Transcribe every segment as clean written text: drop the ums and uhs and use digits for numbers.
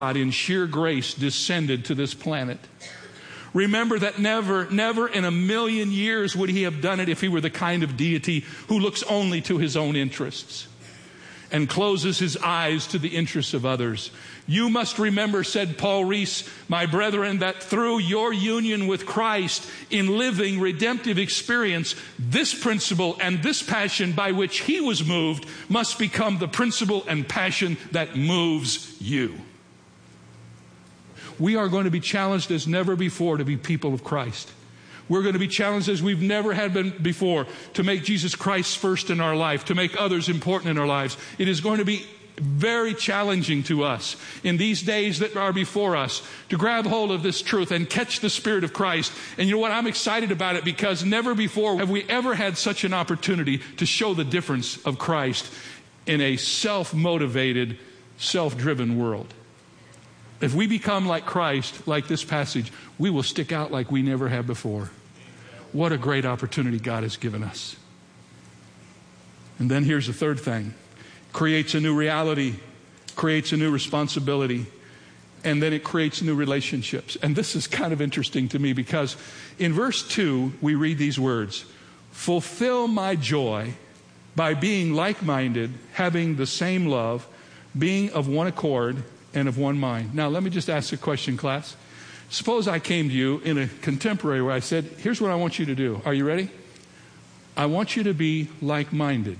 in sheer grace descended to this planet. Remember that never in a million years would he have done it if he were the kind of deity who looks only to his own interests and closes his eyes to the interests of others. You must remember, said Paul Rees, my brethren, that through your union with Christ in living redemptive experience, this principle and this passion by which he was moved must become the principle and passion that moves you. We are going to be challenged as never before to be people of Christ. We're going to be challenged as we've never had been before to make Jesus Christ first in our life, to make others important in our lives. It is going to be very challenging to us in these days that are before us to grab hold of this truth and catch the Spirit of Christ. And you know what? I'm excited about it because never before have we ever had such an opportunity to show the difference of Christ in a self-motivated, self-driven world. If we become like Christ, like this passage, we will stick out like we never have before. What a great opportunity God has given us. And then here's the third thing. Creates a new reality, creates a new responsibility, and then it creates new relationships. And this is kind of interesting to me because in verse 2, we read these words, fulfill my joy by being like-minded, having the same love, being of one accord, and of one mind. Now, let me just ask a question, class. Suppose I came to you in a contemporary way. I said, here's what I want you to do. Are you ready? I want you to be like-minded.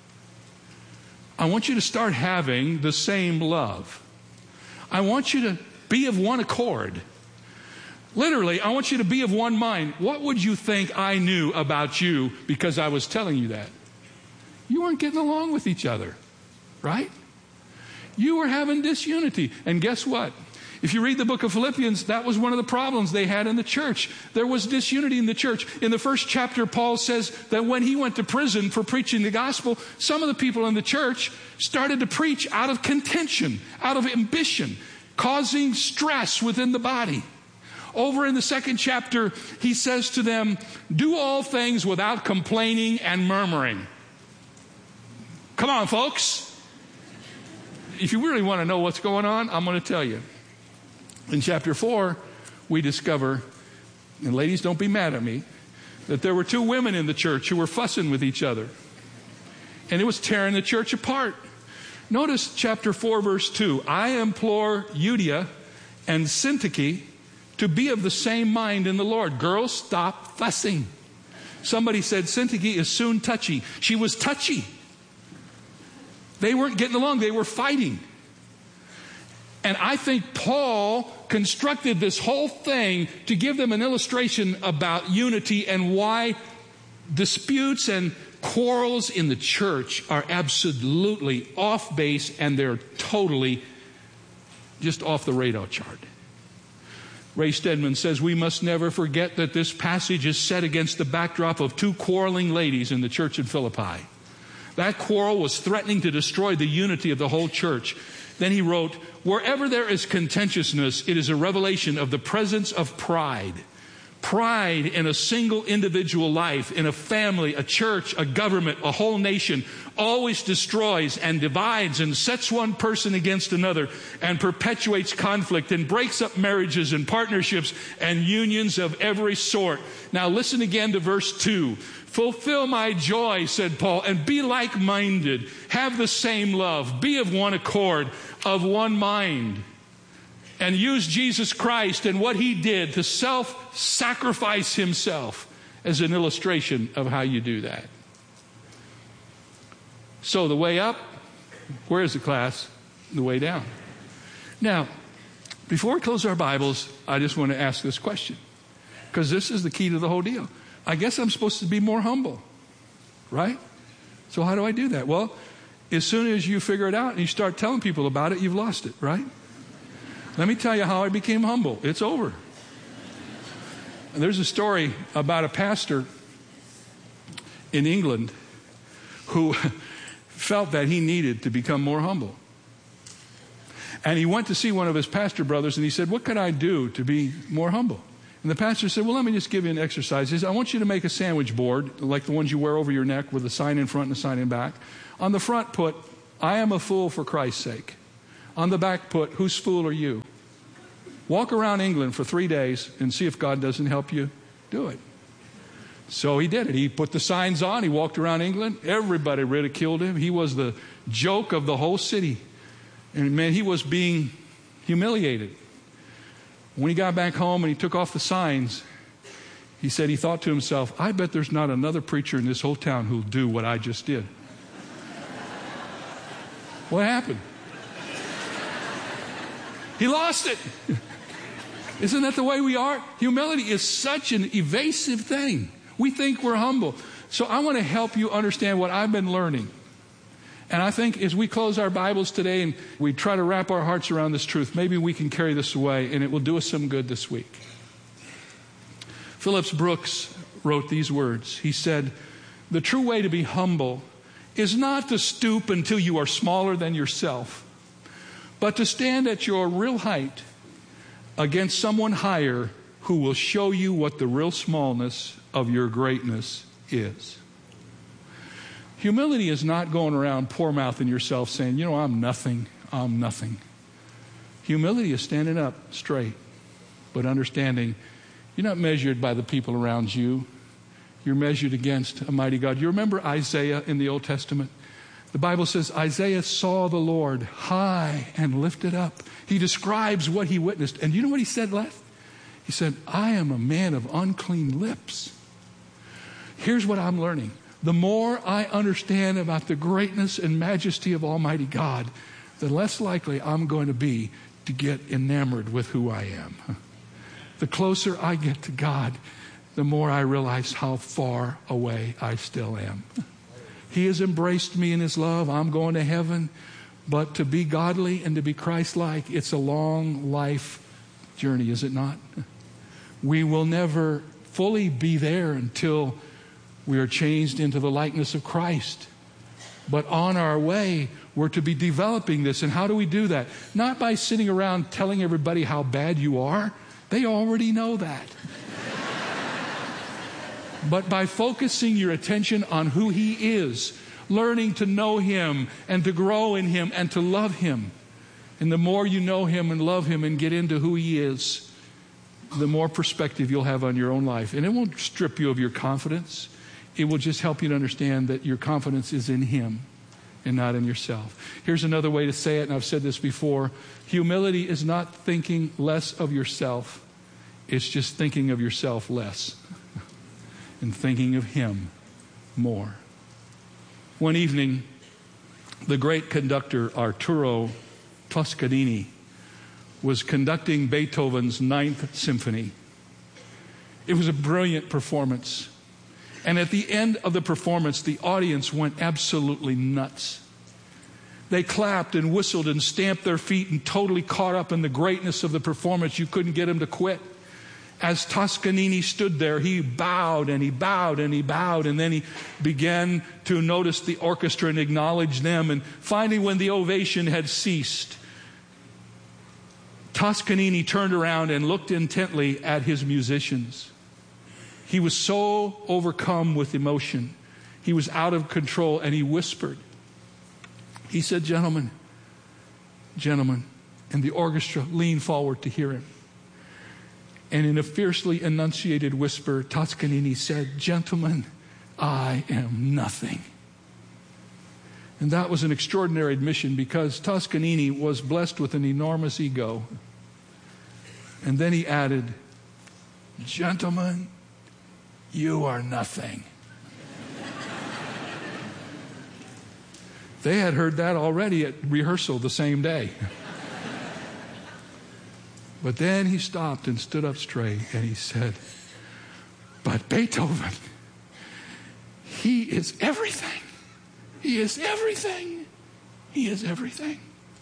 I want you to start having the same love. I want you to be of one accord. Literally, I want you to be of one mind. What would you think I knew about you because I was telling you that? You weren't getting along with each other, right? You were having disunity. And guess what? If you read the book of Philippians, that was one of the problems they had in the church. There was disunity in the church. In the first chapter, Paul says that when he went to prison for preaching the gospel, some of the people in the church started to preach out of contention, out of ambition, causing stress within the body. Over in the second chapter, he says to them, do all things without complaining and murmuring. Come on, folks. If you really want to know what's going on, I'm going to tell you. In chapter 4, we discover, and ladies, don't be mad at me, that there were two women in the church who were fussing with each other. And it was tearing the church apart. Notice chapter 4, verse 2. I implore Euodia and Syntyche to be of the same mind in the Lord. Girls, stop fussing. Somebody said Syntyche is soon touchy. She was touchy. They weren't getting along. They were fighting. And I think Paul constructed this whole thing to give them an illustration about unity and why disputes and quarrels in the church are absolutely off base and they're totally just off the radar chart. Ray Stedman says we must never forget that this passage is set against the backdrop of two quarreling ladies in the church in Philippi. That quarrel was threatening to destroy the unity of the whole church. Then he wrote, wherever there is contentiousness, it is a revelation of the presence of pride. Pride in a single individual life, in a family, a church, a government, a whole nation, always destroys and divides and sets one person against another and perpetuates conflict and breaks up marriages and partnerships and unions of every sort. Now listen again to verse 2. Fulfill my joy, said Paul, and be like-minded. Have the same love. Be of one accord, of one mind. And use Jesus Christ and what he did to self-sacrifice himself as an illustration of how you do that. So the way up, where is the class? The way down. Now, before we close our Bibles, I just want to ask this question, because this is the key to the whole deal. I guess I'm supposed to be more humble, right? So how do I do that? Well, as soon as you figure it out and you start telling people about it, you've lost it, right? Let me tell you how I became humble. It's over. And there's a story about a pastor in England who felt that he needed to become more humble. And he went to see one of his pastor brothers and he said, what can I do to be more humble? And the pastor said, well, let me just give you an exercise. He said, I want you to make a sandwich board, like the ones you wear over your neck with a sign in front and a sign in back. On the front, put, I am a fool for Christ's sake. on the back put, whose fool are you? Walk around England for 3 days and see if God doesn't help you do it. So he did it. He put the signs on. He walked around England. Everybody ridiculed him. He was the joke of the whole city. And man, he was being humiliated. When he got back home and he took off the signs, he said he thought to himself, I bet there's not another preacher in this whole town who'll do what I just did. What happened? He lost it. Isn't that the way we are? Humility is such an evasive thing. We think we're humble. So I want to help you understand what I've been learning. And I think as we close our Bibles today and we try to wrap our hearts around this truth, maybe we can carry this away and it will do us some good this week. Phillips Brooks wrote these words. He said, the true way to be humble is not to stoop until you are smaller than yourself, but to stand at your real height against someone higher who will show you what the real smallness of your greatness is. Humility is not going around poor-mouthing yourself saying, you know, I'm nothing. Humility is standing up straight, but understanding you're not measured by the people around you. You're measured against a mighty God. You remember Isaiah in the Old Testament? The Bible says Isaiah saw the Lord high and lifted up. He describes what he witnessed. And you know what he said last? He said, I am a man of unclean lips. Here's what I'm learning. The more I understand about the greatness and majesty of Almighty God, the less likely I'm going to be to get enamored with who I am. The closer I get to God, the more I realize how far away I still am. He has embraced me in his love. I'm going to heaven. But to be godly and to be Christ-like, it's a long life journey, is it not? We will never fully be there until we are changed into the likeness of Christ. But on our way, we're to be developing this. And how do we do that? Not by sitting around telling everybody how bad you are. They already know that. But by focusing your attention on who he is, learning to know him and to grow in him and to love him. And the more you know him and love him and get into who he is, the more perspective you'll have on your own life. And it won't strip you of your confidence. It will just help you to understand that your confidence is in him and not in yourself. Here's another way to say it, and I've said this before. Humility is not thinking less of yourself. It's just thinking of yourself less and thinking of him more. One evening, the great conductor Arturo Toscanini was conducting Beethoven's Ninth Symphony. It was a brilliant performance. And at the end of the performance, the audience went absolutely nuts. They clapped and whistled and stamped their feet and totally caught up in the greatness of the performance. You couldn't get them to quit. As Toscanini stood there, he bowed and he bowed and he bowed, and then he began to notice the orchestra and acknowledge them. And finally, when the ovation had ceased, Toscanini turned around and looked intently at his musicians. He was so overcome with emotion. He was out of control, and he whispered. He said, gentlemen, and the orchestra leaned forward to hear him. And in a fiercely enunciated whisper, Toscanini said, gentlemen, I am nothing. And that was an extraordinary admission because Toscanini was blessed with an enormous ego. And then he added, gentlemen, you are nothing. They had heard that already at rehearsal the same day. But then he stopped and stood up straight and he said, but Beethoven, he is everything. He is everything. He is everything.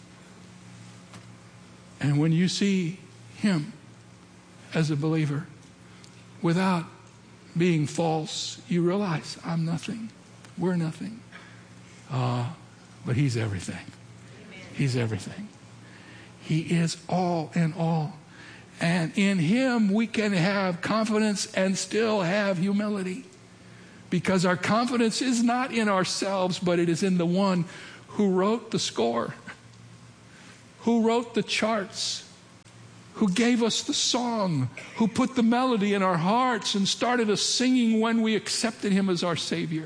And when you see him as a believer, without being false, you realize I'm nothing. We're nothing. But he's everything. He's everything. He is all in all. And in him we can have confidence and still have humility. Because our confidence is not in ourselves, but it is in the one who wrote the score, who wrote the charts, who gave us the song, who put the melody in our hearts and started us singing when we accepted him as our Savior.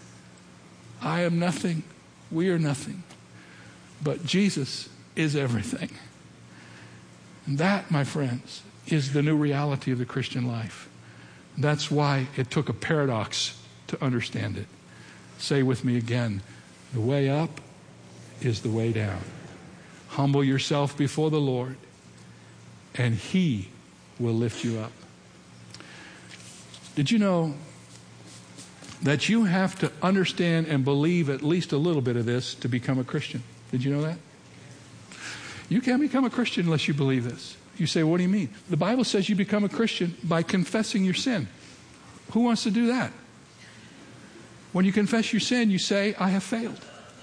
I am nothing. We are nothing. But Jesus is everything. And that, my friends, is the new reality of the Christian life. That's why it took a paradox to understand it. Say with me again, the way up is the way down. Humble yourself before the Lord, and he will lift you up. Did you know that you have to understand and believe at least a little bit of this to become a Christian? Did you know that? You can't become a Christian unless you believe this. You say, what do you mean? The Bible says you become a Christian by confessing your sin. Who wants to do that? When you confess your sin, you say, I have failed.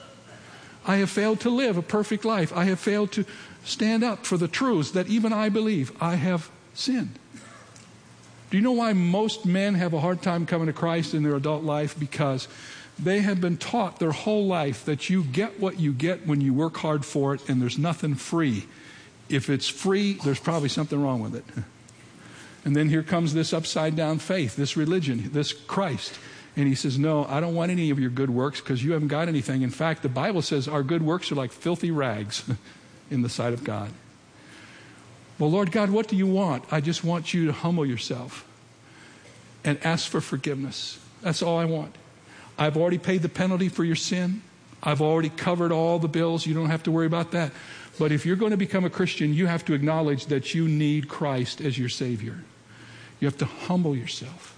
I have failed to live a perfect life. I have failed to stand up for the truths that even I believe. I have sinned. Do you know why most men have a hard time coming to Christ in their adult life? Because they have been taught their whole life that you get what you get when you work hard for it, and there's nothing free. If it's free, there's probably something wrong with it. And then here comes this upside down faith, this religion, this Christ. And he says, no, I don't want any of your good works because you haven't got anything. In fact, the Bible says our good works are like filthy rags in the sight of God. Well, Lord God, what do you want? I just want you to humble yourself and ask for forgiveness. That's all I want. I've already paid the penalty for your sin. I've already covered all the bills. You don't have to worry about that. But if you're going to become a Christian, you have to acknowledge that you need Christ as your Savior. You have to humble yourself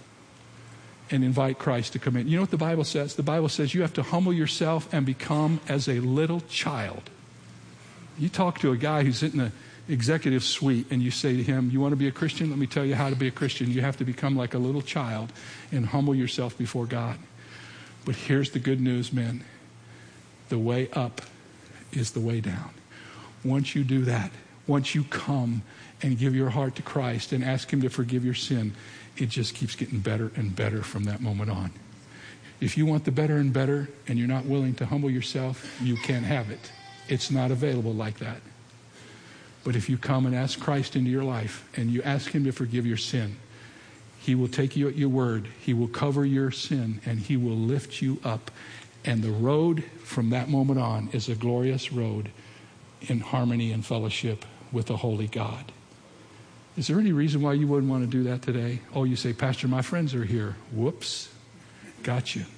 and invite Christ to come in. You know what the Bible says? The Bible says you have to humble yourself and become as a little child. You talk to a guy who's in the executive suite and you say to him, you want to be a Christian? Let me tell you how to be a Christian. You have to become like a little child and humble yourself before God. But here's the good news, men. The way up is the way down. Once you do that, once you come and give your heart to Christ and ask him to forgive your sin, it just keeps getting better and better from that moment on. If you want the better and better and you're not willing to humble yourself, you can't have it. It's not available like that. But if you come and ask Christ into your life and you ask him to forgive your sin, he will take you at your word. He will cover your sin and he will lift you up. And the road from that moment on is a glorious road in harmony and fellowship with the holy God. Is there any reason why you wouldn't want to do that today? Oh, you say, Pastor, my friends are here. Whoops. Got you.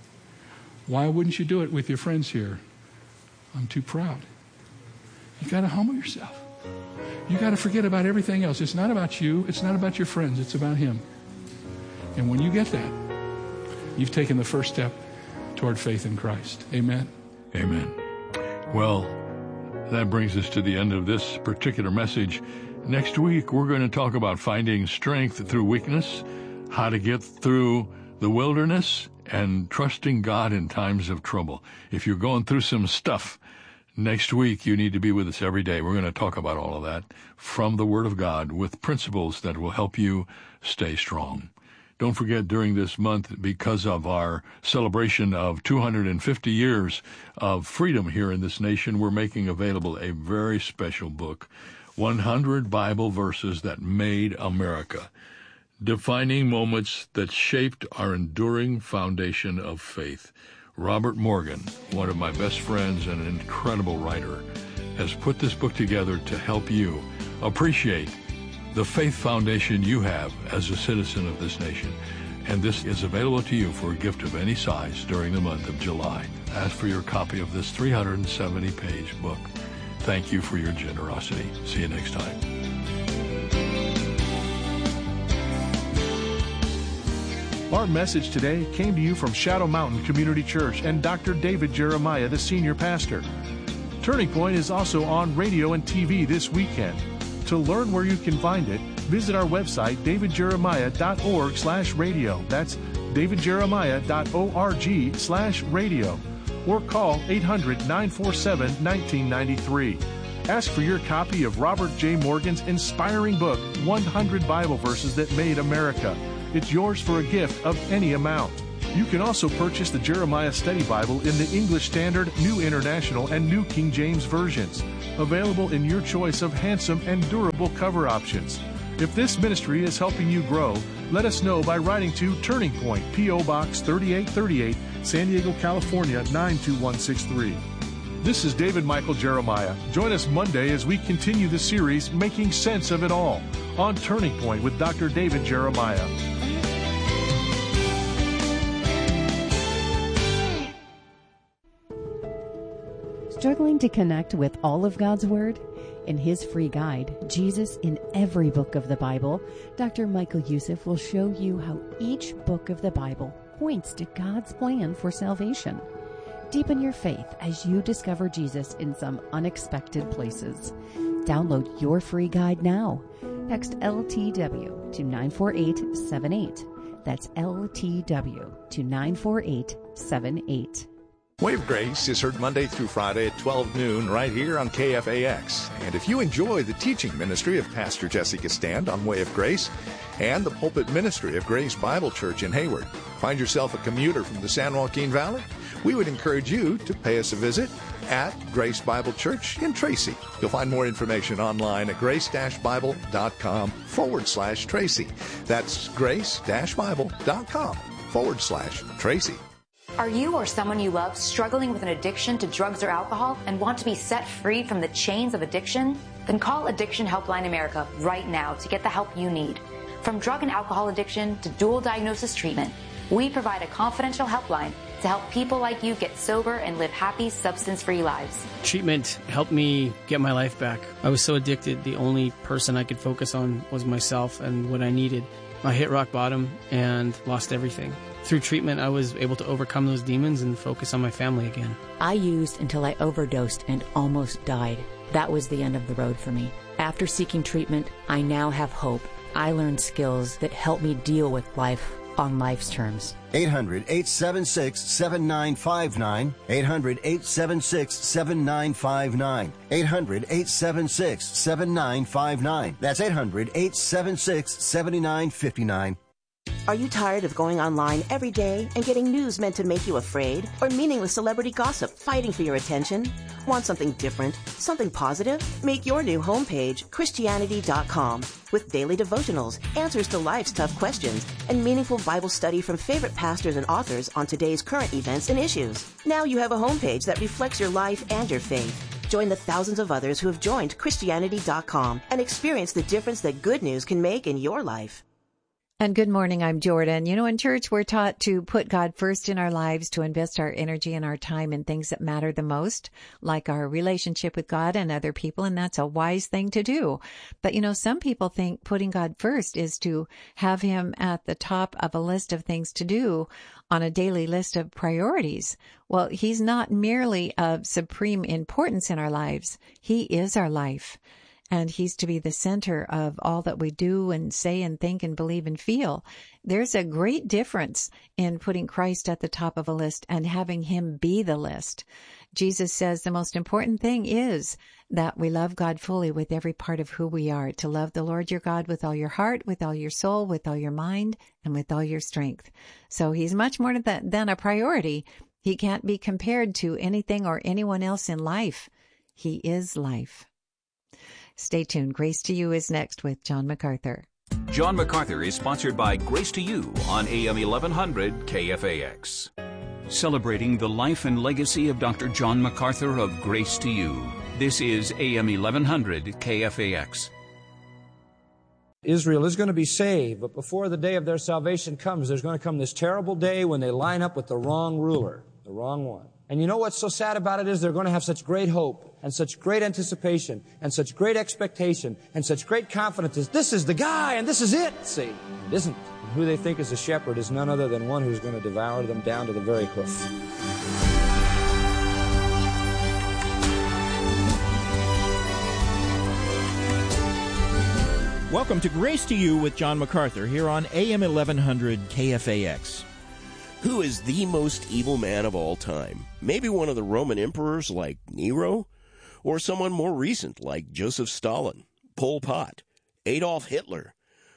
Why wouldn't you do it with your friends here? I'm too proud. You got to humble yourself. You got to forget about everything else. It's not about you. It's not about your friends. It's about him. And when you get that, you've taken the first step toward faith in Christ. Amen? Amen. Well, that brings us to the end of this particular message. Next week, we're going to talk about finding strength through weakness, how to get through the wilderness, and trusting God in times of trouble. If you're going through some stuff, next week you need to be with us every day. We're going to talk about all of that from the Word of God with principles that will help you stay strong. Don't forget, during this month, because of our celebration of 250 years of freedom here in this nation, we're making available a very special book, 100 Bible Verses That Made America, defining moments that shaped our enduring foundation of faith. Robert Morgan, one of my best friends and an incredible writer, has put this book together to help you appreciate the faith foundation you have as a citizen of this nation. And this is available to you for a gift of any size during the month of July. Ask for your copy of this 370-page book. Thank you for your generosity. See you next time. Our message today came to you from Shadow Mountain Community Church and Dr. David Jeremiah, the senior pastor. Turning Point is also on radio and TV this weekend. To learn where you can find it, visit our website, davidjeremiah.org/radio. That's davidjeremiah.org/radio. Or call 800-947-1993. Ask for your copy of Robert J. Morgan's inspiring book, 100 Bible Verses That Made America. It's yours for a gift of any amount. You can also purchase the Jeremiah Study Bible in the English Standard, New International, and New King James versions, available in your choice of handsome and durable cover options. If this ministry is helping you grow, let us know by writing to Turning Point, P.O. Box 3838, San Diego, California 92163. This is David Michael Jeremiah. Join us Monday as we continue the series Making Sense of It All on Turning Point with Dr. David Jeremiah. Struggling to connect with all of God's Word? In his free guide, Jesus in Every Book of the Bible, Dr. Michael Youssef will show you how each book of the Bible points to God's plan for salvation. Deepen your faith as you discover Jesus in some unexpected places. Download your free guide now. Text LTW to 94878. That's LTW to 94878. Way of Grace is heard Monday through Friday at 12 noon right here on KFAX. And if you enjoy the teaching ministry of Pastor Jesse Stand on Way of Grace and the pulpit ministry of Grace Bible Church in Hayward, find yourself a commuter from the San Joaquin Valley, we would encourage you to pay us a visit at Grace Bible Church in Tracy. You'll find more information online at grace-bible.com/Tracy. That's grace-bible.com/Tracy. Are you or someone you love struggling with an addiction to drugs or alcohol and want to be set free from the chains of addiction? Then call Addiction Helpline America right now to get the help you need. From drug and alcohol addiction to dual diagnosis treatment, we provide a confidential helpline to help people like you get sober and live happy, substance-free lives. Treatment helped me get my life back. I was so addicted, the only person I could focus on was myself and what I needed. I hit rock bottom and lost everything. Through treatment, I was able to overcome those demons and focus on my family again. I used until I overdosed and almost died. That was the end of the road for me. After seeking treatment, I now have hope. I learned skills that help me deal with life on life's terms. 800-876-7959. 800-876-7959. 800-876-7959. That's 800-876-7959. Are you tired of going online every day and getting news meant to make you afraid? Or meaningless celebrity gossip fighting for your attention? Want something different? Something positive? Make your new homepage Christianity.com with daily devotionals, answers to life's tough questions, and meaningful Bible study from favorite pastors and authors on today's current events and issues. Now you have a homepage that reflects your life and your faith. Join the thousands of others who have joined Christianity.com and experience the difference that good news can make in your life. And good morning, I'm Jordan. You know, in church, we're taught to put God first in our lives, to invest our energy and our time in things that matter the most, like our relationship with God and other people, and that's a wise thing to do. But, you know, some people think putting God first is to have him at the top of a list of things to do on a daily list of priorities. Well, he's not merely of supreme importance in our lives. He is our life. And he's to be the center of all that we do and say and think and believe and feel. There's a great difference in putting Christ at the top of a list and having him be the list. Jesus says the most important thing is that we love God fully with every part of who we are, to love the Lord your God with all your heart, with all your soul, with all your mind, and with all your strength. So he's much more than a priority. He can't be compared to anything or anyone else in life. He is life. Stay tuned. Grace to You is next with John MacArthur. John MacArthur is sponsored by Grace to You on AM 1100 KFAX. Celebrating the life and legacy of Dr. John MacArthur of Grace to You. This is AM 1100 KFAX. Israel is going to be saved, but before the day of their salvation comes, there's going to come this terrible day when they line up with the wrong ruler, the wrong one. And you know what's so sad about it is they're going to have such great hope and such great anticipation and such great expectation and such great confidence as this is the guy and this is it. See, it isn't. And who they think is a shepherd is none other than one who's going to devour them down to the very hoof. Welcome to Grace to You with John MacArthur here on AM 1100 KFAX. Who is the most evil man of all time? Maybe one of the Roman emperors like Nero? Or someone more recent like Joseph Stalin, Pol Pot, Adolf Hitler?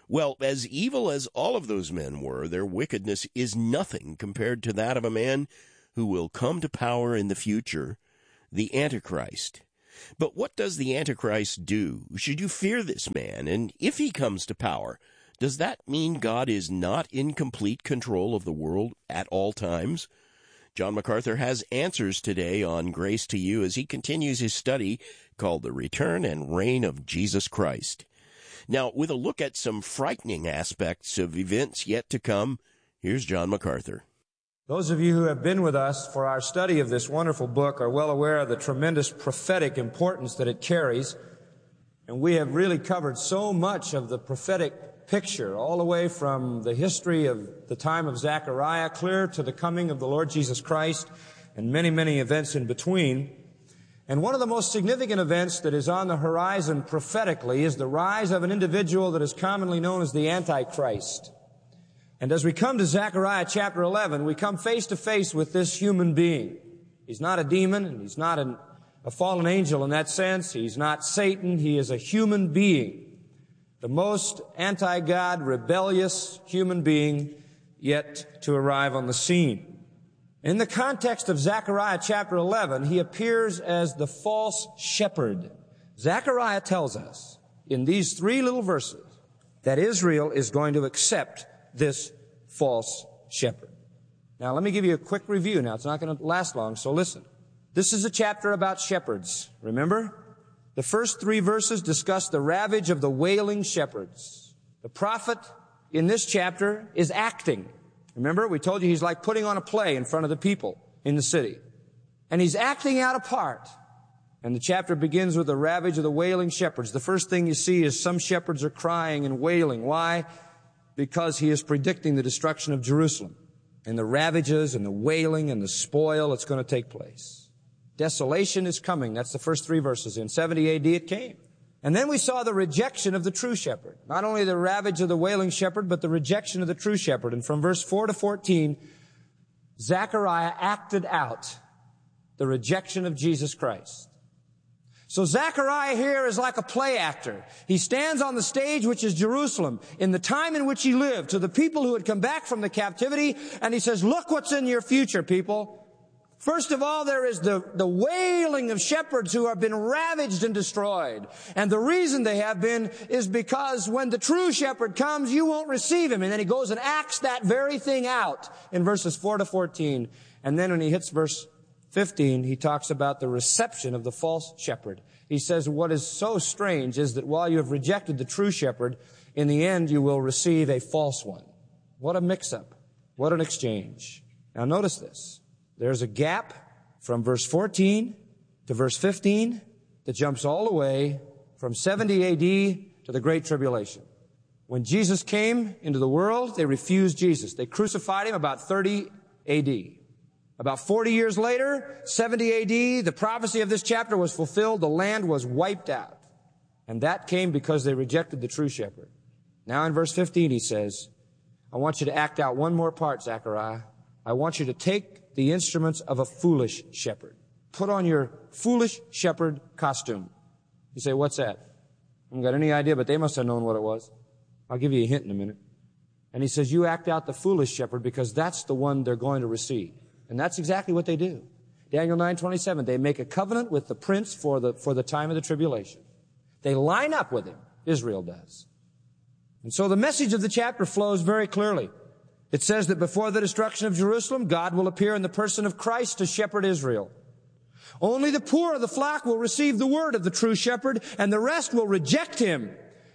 Well, as evil as all of those men were, their wickedness is nothing compared to that of a man who will come to power in the future, the Antichrist. But what does the Antichrist do? Should you fear this man? And if he comes to power, does that mean God is not in complete control of the world at all times? John MacArthur has answers today on Grace to You as he continues his study called The Return and Reign of Jesus Christ. Now, with a look at some frightening aspects of events yet to come, here's John MacArthur. Those of you who have been with us for our study of this wonderful book are well aware of the tremendous prophetic importance that it carries. And we have really covered so much of the prophetic picture, all the way from the history of the time of Zechariah, clear to the coming of the Lord Jesus Christ, and many, many events in between. And one of the most significant events that is on the horizon prophetically is the rise of an individual that is commonly known as the Antichrist. And as we come to Zechariah chapter 11, we come face to face with this human being. He's not a demon, and he's not a fallen angel in that sense. He's not Satan. He is a human being. The most anti-God, rebellious human being yet to arrive on the scene. In the context of Zechariah chapter 11, he appears as the false shepherd. Zechariah tells us in these 3 little verses that Israel is going to accept this false shepherd. Now, let me give you a quick review. Now, it's not going to last long, so listen. This is a chapter about shepherds. Remember? The first 3 verses discuss the ravage of the wailing shepherds. The prophet in this chapter is acting. Remember, we told you he's like putting on a play in front of the people in the city. And he's acting out a part. And the chapter begins with the ravage of the wailing shepherds. The first thing you see is some shepherds are crying and wailing. Why? Because he is predicting the destruction of Jerusalem and the ravages and the wailing and the spoil that's going to take place. Desolation is coming. That's the first 3 verses. In 70 AD it came. And then we saw the rejection of the true shepherd. Not only the ravage of the wailing shepherd, but the rejection of the true shepherd. And from verse 4 to 14, Zechariah acted out the rejection of Jesus Christ. So Zechariah here is like a play actor. He stands on the stage, which is Jerusalem, in the time in which he lived, to the people who had come back from the captivity, and he says, look what's in your future, people. First of all, there is the wailing of shepherds who have been ravaged and destroyed. And the reason they have been is because when the true shepherd comes, you won't receive him. And then he goes and acts that very thing out in verses 4 to 14. And then when he hits verse 15, he talks about the reception of the false shepherd. He says, what is so strange is that while you have rejected the true shepherd, in the end you will receive a false one. What a mix-up. What an exchange. Now notice this. There's a gap from verse 14 to verse 15 that jumps all the way from 70 AD to the Great Tribulation. When Jesus came into the world, they refused Jesus. They crucified him about 30 AD. About 40 years later, 70 AD, the prophecy of this chapter was fulfilled. The land was wiped out. And that came because they rejected the true shepherd. Now in verse 15 he says, I want you to act out one more part, Zechariah. I want you to take the instruments of a foolish shepherd. Put on your foolish shepherd costume. You say, what's that? I haven't got any idea, but they must have known what it was. I'll give you a hint in a minute. And he says, you act out the foolish shepherd because that's the one they're going to receive. And that's exactly what they do. Daniel 9:27, they make a covenant with the prince for the time of the tribulation. They line up with him. Israel does. And so the message of the chapter flows very clearly. It says that before the destruction of Jerusalem, God will appear in the person of Christ to shepherd Israel. Only the poor of the flock will receive the word of the true shepherd, and the rest will reject him.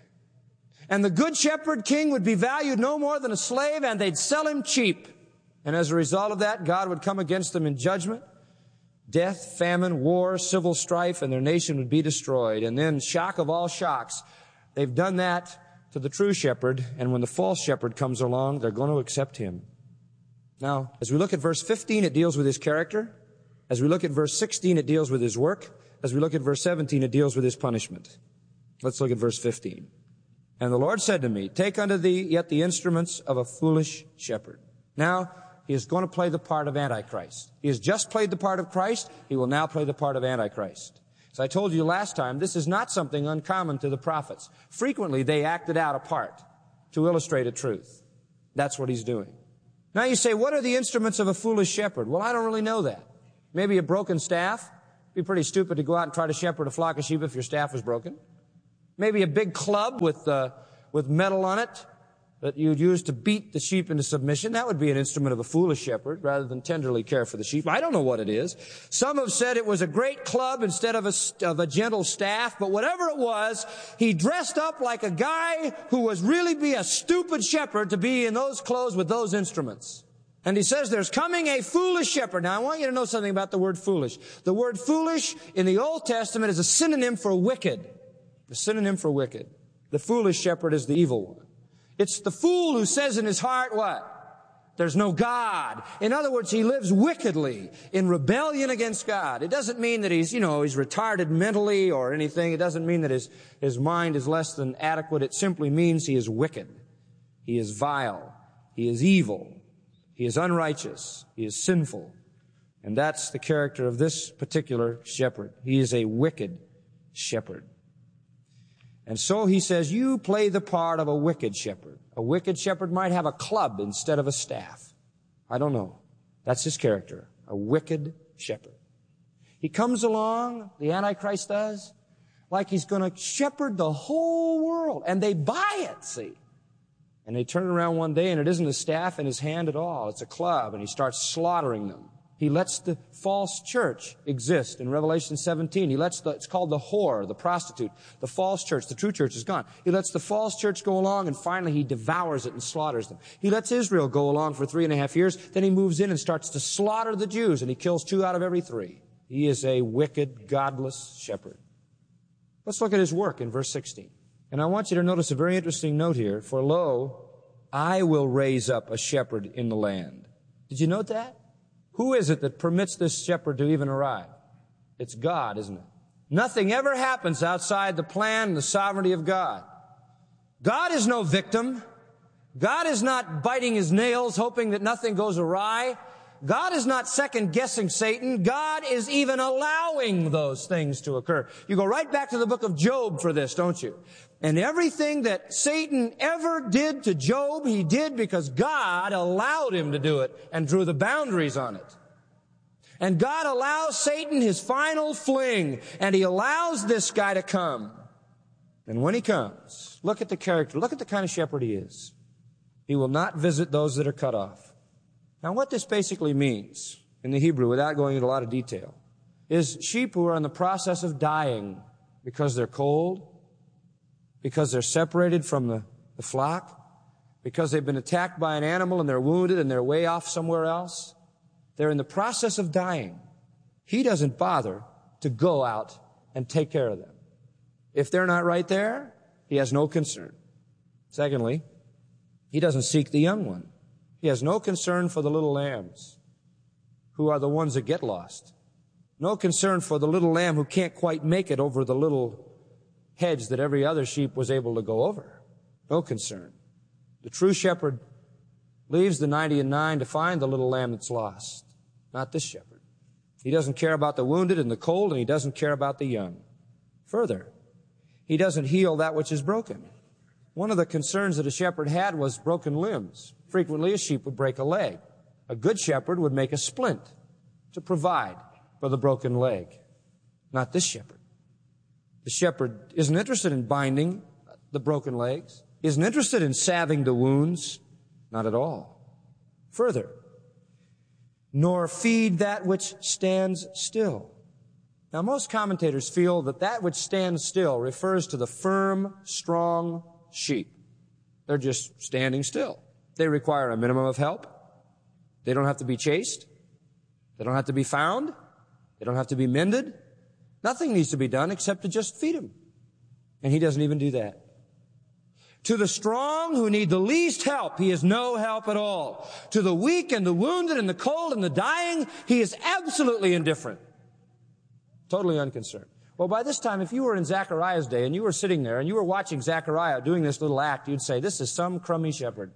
And the good shepherd king would be valued no more than a slave, and they'd sell him cheap. And as a result of that, God would come against them in judgment. Death, famine, war, civil strife, and their nation would be destroyed. And then, shock of all shocks, they've done that to the true shepherd, and when the false shepherd comes along, they're going to accept him. Now, as we look at verse 15, it deals with his character. As we look at verse 16, it deals with his work. As we look at verse 17, it deals with his punishment. Let's look at verse 15. And the Lord said to me, take unto thee yet the instruments of a foolish shepherd. Now, he is going to play the part of Antichrist. He has just played the part of Christ. He will now play the part of Antichrist. As I told you last time, this is not something uncommon to the prophets. Frequently, they acted out a part. to illustrate a truth. That's what he's doing. Now you say, what are the instruments of a foolish shepherd? Well, I don't really know that. Maybe a broken staff. It'd be pretty stupid to go out and try to shepherd a flock of sheep if your staff was broken. Maybe a big club with metal on it that you'd use to beat the sheep into submission. That would be an instrument of a foolish shepherd rather than tenderly care for the sheep. I don't know what it is. Some have said it was a great club instead of a gentle staff, but whatever it was, he dressed up like a guy who was really be a stupid shepherd to be in those clothes with those instruments. And he says there's coming a foolish shepherd. Now I want you to know something about the word foolish. The word foolish in the Old Testament is a synonym for wicked. A synonym for wicked. The foolish shepherd is the evil one. It's the fool who says in his heart, what? There's no God. In other words, he lives wickedly in rebellion against God. It doesn't mean that he's retarded mentally or anything. It doesn't mean that his mind is less than adequate. It simply means he is wicked. He is vile. He is evil. He is unrighteous. He is sinful. And that's the character of this particular shepherd. He is a wicked shepherd. And so he says, you play the part of a wicked shepherd. A wicked shepherd might have a club instead of a staff. I don't know. That's his character. A wicked shepherd. He comes along, the Antichrist does, like he's going to shepherd the whole world. And they buy it, see. And they turn around one day and it isn't a staff in his hand at all. It's a club, and he starts slaughtering them. He lets the false church exist in Revelation 17. It's called the whore, the prostitute, the false church. The true church is gone. He lets the false church go along, and finally he devours it and slaughters them. He lets Israel go along for 3.5 years. Then he moves in and starts to slaughter the Jews, and he kills 2 out of every 3. He is a wicked, godless shepherd. Let's look at his work in verse 16. And I want you to notice a very interesting note here. For lo, I will raise up a shepherd in the land. Did you note that? Who is it that permits this shepherd to even arrive? It's God, isn't it? Nothing ever happens outside the plan and the sovereignty of God. God is no victim. God is not biting his nails hoping that nothing goes awry. God is not second-guessing Satan. God is even allowing those things to occur. You go right back to the book of Job for this, don't you? And everything that Satan ever did to Job, he did because God allowed him to do it and drew the boundaries on it. And God allows Satan his final fling, and he allows this guy to come. And when he comes, look at the character, look at the kind of shepherd he is. He will not visit those that are cut off. Now, what this basically means in the Hebrew, without going into a lot of detail, is sheep who are in the process of dying because they're cold, because they're separated from the flock, because they've been attacked by an animal and they're wounded and they're way off somewhere else. They're in the process of dying. He doesn't bother to go out and take care of them. If they're not right there, he has no concern. Secondly, he doesn't seek the young one. He has no concern for the little lambs, who are the ones that get lost. No concern for the little lamb who can't quite make it over the little hedge that every other sheep was able to go over. No concern. The true shepherd leaves the 99 to find the little lamb that's lost. Not this shepherd. He doesn't care about the wounded and the cold, and he doesn't care about the young. Further, he doesn't heal that which is broken. One of the concerns that a shepherd had was broken limbs. Frequently, a sheep would break a leg. A good shepherd would make a splint to provide for the broken leg. Not this shepherd. The shepherd isn't interested in binding the broken legs, isn't interested in salving the wounds. Not at all. Further, nor feed that which stands still. Now, most commentators feel that that which stands still refers to the firm, strong sheep. They're just standing still. They require a minimum of help. They don't have to be chased. They don't have to be found. They don't have to be mended. Nothing needs to be done except to just feed them. And he doesn't even do that. To the strong who need the least help, he is no help at all. To the weak and the wounded and the cold and the dying, he is absolutely indifferent. Totally unconcerned. Well, by this time, if you were in Zechariah's day and you were sitting there and you were watching Zechariah doing this little act, you'd say, this is some crummy shepherd.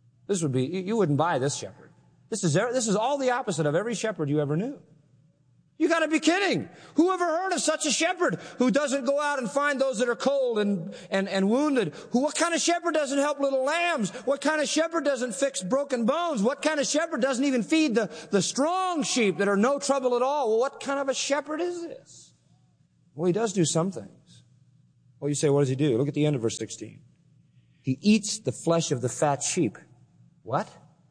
You wouldn't buy this shepherd. This is all the opposite of every shepherd you ever knew. You got to be kidding. Who ever heard of such a shepherd who doesn't go out and find those that are cold and wounded? What kind of shepherd doesn't help little lambs? What kind of shepherd doesn't fix broken bones? What kind of shepherd doesn't even feed the strong sheep that are no trouble at all? Well, what kind of a shepherd is this? Well, he does do some things. Well, you say, what does he do? Look at the end of verse 16. He eats the flesh of the fat sheep. What?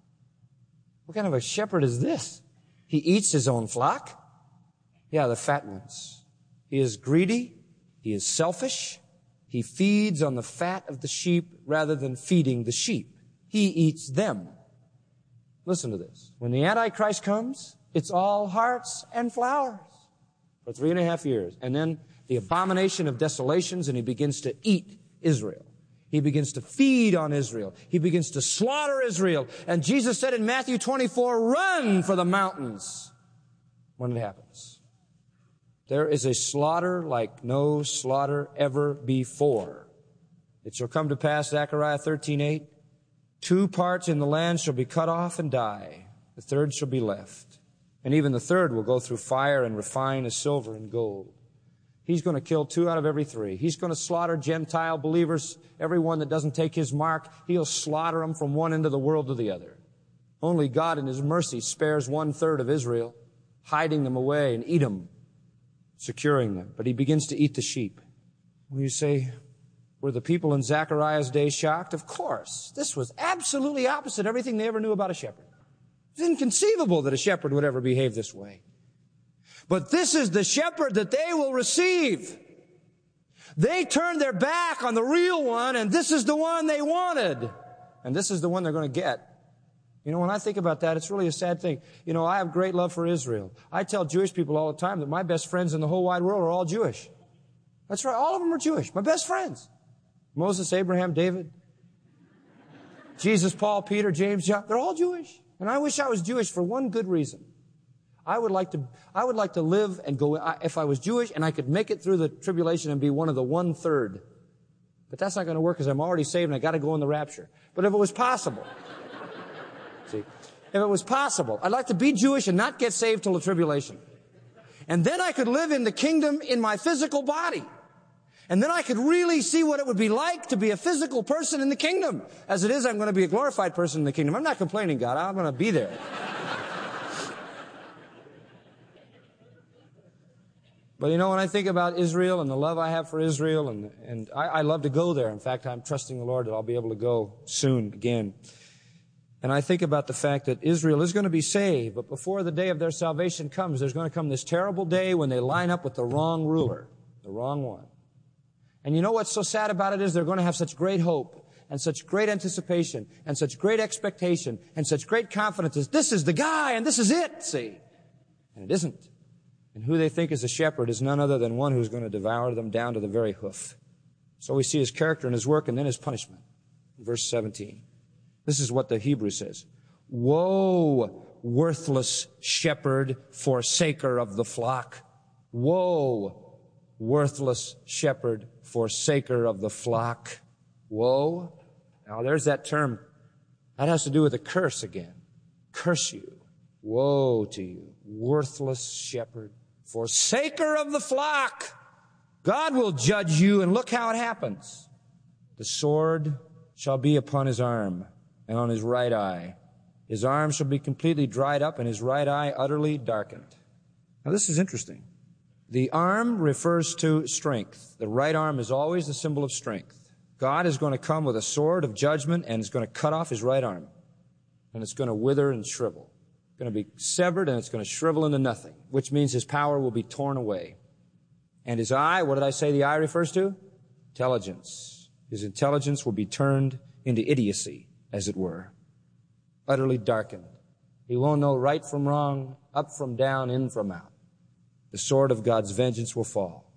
What kind of a shepherd is this? He eats his own flock? Yeah, the fat ones. He is greedy. He is selfish. He feeds on the fat of the sheep rather than feeding the sheep. He eats them. Listen to this. When the Antichrist comes, it's all hearts and flowers for 3.5 years. And then the abomination of desolations, and he begins to eat Israel. He begins to feed on Israel. He begins to slaughter Israel. And Jesus said in Matthew 24, run for the mountains when it happens. There is a slaughter like no slaughter ever before. It shall come to pass, Zechariah 13:8, 2 parts in the land shall be cut off and die. The third shall be left. And even the third will go through fire and refine as silver and gold. He's going to kill 2 out of every 3. He's going to slaughter Gentile believers, everyone that doesn't take his mark. He'll slaughter them from one end of the world to the other. Only God in his mercy spares 1/3 of Israel, hiding them away and eat them, securing them. But he begins to eat the sheep. Well, you say, were the people in Zechariah's day shocked? Of course. This was absolutely opposite everything they ever knew about a shepherd. It's inconceivable that a shepherd would ever behave this way. But this is the shepherd that they will receive. They turned their back on the real one, and this is the one they wanted. And this is the one they're going to get. You know, when I think about that, it's really a sad thing. You know, I have great love for Israel. I tell Jewish people all the time that my best friends in the whole wide world are all Jewish. That's right. All of them are Jewish. My best friends. Moses, Abraham, David, Jesus, Paul, Peter, James, John. They're all Jewish. And I wish I was Jewish for one good reason. I would like to live and go, if I was Jewish and I could make it through the tribulation and be one of the 1/3. But that's not going to work because I'm already saved and I got to go in the rapture. But if it was possible, see, if it was possible, I'd like to be Jewish and not get saved till the tribulation. And then I could live in the kingdom in my physical body. And then I could really see what it would be like to be a physical person in the kingdom. As it is, I'm going to be a glorified person in the kingdom. I'm not complaining, God. I'm going to be there. But you know, when I think about Israel and the love I have for Israel, and I love to go there. In fact, I'm trusting the Lord that I'll be able to go soon again. And I think about the fact that Israel is going to be saved, but before the day of their salvation comes, there's going to come this terrible day when they line up with the wrong ruler, the wrong one. And you know what's so sad about it is they're going to have such great hope and such great anticipation and such great expectation and such great confidence as this is the guy and this is it, see? And it isn't. And who they think is a shepherd is none other than one who's going to devour them down to the very hoof. So we see his character and his work and then his punishment. Verse 17. This is what the Hebrew says. Woe, worthless shepherd, forsaker of the flock. Woe, worthless shepherd, forsaker of the flock. Woe. Now there's that term. That has to do with a curse again. Curse you. Woe to you, worthless shepherd, forsaker of the flock. God will judge you, and look how it happens. The sword shall be upon his arm and on his right eye. His arm shall be completely dried up and his right eye utterly darkened. Now this is interesting. The arm refers to strength. The right arm is always a symbol of strength. God is going to come with a sword of judgment and is going to cut off his right arm. And it's going to wither and shrivel. It's going to be severed and it's going to shrivel into nothing, which means his power will be torn away. And his eye, what did I say the eye refers to? Intelligence. His intelligence will be turned into idiocy, as it were. Utterly darkened. He won't know right from wrong, up from down, in from out. The sword of God's vengeance will fall.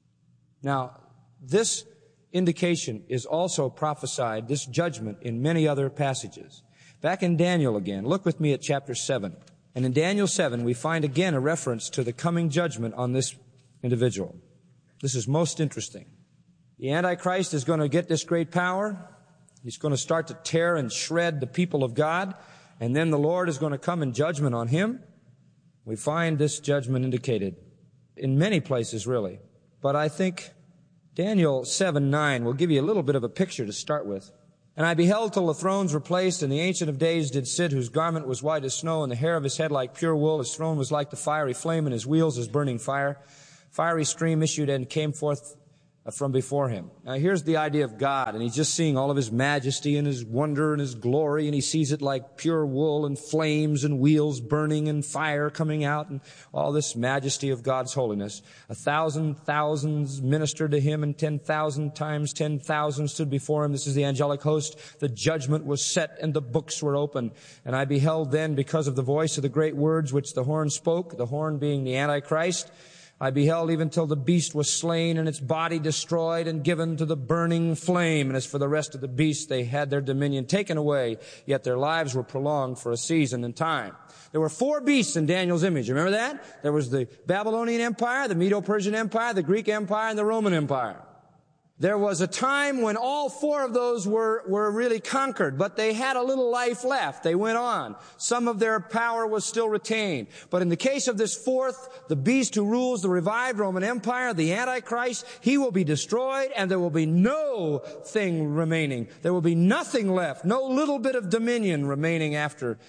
Now, this indication is also prophesied, this judgment, in many other passages. Back in Daniel again, look with me at chapter 7. And in Daniel 7, we find again a reference to the coming judgment on this individual. This is most interesting. The Antichrist is going to get this great power. He's going to start to tear and shred the people of God. And then the Lord is going to come in judgment on him. We find this judgment indicated in many places, really. But I think Daniel 7:9 will give you a little bit of a picture to start with. And I beheld till the thrones were placed, and the Ancient of Days did sit, whose garment was white as snow, and the hair of his head like pure wool. His throne was like the fiery flame, and his wheels as burning fire. Fiery stream issued and came forth from before him. Now here's the idea of God, and he's just seeing all of his majesty and his wonder and his glory, and he sees it like pure wool and flames and wheels burning and fire coming out and all this majesty of God's holiness. 1,000 thousands ministered to him, and 10,000 times 10,000 stood before him. This is the angelic host. The judgment was set and the books were open. And I beheld then, because of the voice of the great words which the horn spoke, the horn being the Antichrist, I beheld even till the beast was slain and its body destroyed and given to the burning flame. And as for the rest of the beasts, they had their dominion taken away, yet their lives were prolonged for a season and time. There were 4 beasts in Daniel's image. Remember that? There was the Babylonian Empire, the Medo-Persian Empire, the Greek Empire, and the Roman Empire. There was a time when all 4 of those were really conquered, but they had a little life left. They went on. Some of their power was still retained. But in the case of this 4th, the beast who rules the revived Roman Empire, the Antichrist, he will be destroyed, and there will be no thing remaining. There will be nothing left, no little bit of dominion remaining after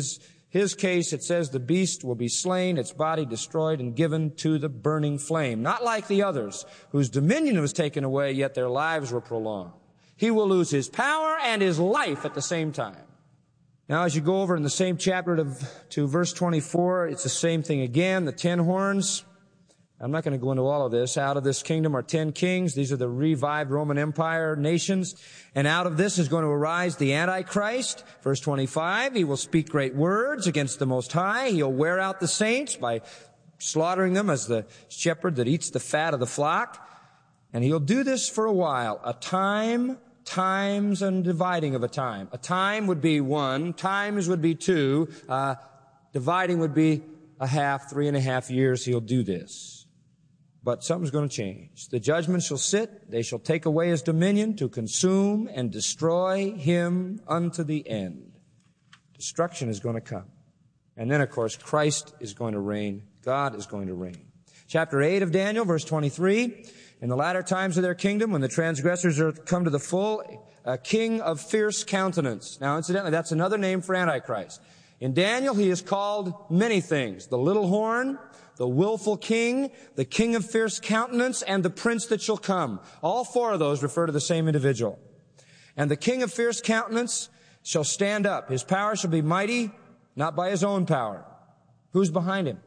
his case. It says the beast will be slain, its body destroyed, and given to the burning flame. Not like the others, whose dominion was taken away, yet their lives were prolonged. He will lose his power and his life at the same time. Now, as you go over in the same chapter to verse 24, it's the same thing again. The 10 horns. I'm not going to go into all of this. Out of this kingdom are 10 kings. These are the revived Roman Empire nations. And out of this is going to arise the Antichrist. Verse 25, he will speak great words against the Most High. He'll wear out the saints by slaughtering them as the shepherd that eats the fat of the flock. And he'll do this for a while. A time, times, and dividing of a time. A time would be 1. Times would be 2. Dividing would be a half, 3.5 years. He'll do this. But something's going to change. The judgment shall sit. They shall take away his dominion to consume and destroy him unto the end. Destruction is going to come. And then, of course, Christ is going to reign. God is going to reign. Chapter 8 of Daniel, verse 23. In the latter times of their kingdom, when the transgressors are come to the full, a king of fierce countenance. Now, incidentally, that's another name for Antichrist. In Daniel, he is called many things. The little horn, the willful king, the king of fierce countenance, and the prince that shall come. All 4 of those refer to the same individual. And the king of fierce countenance shall stand up. His power shall be mighty, not by his own power. Who's behind him?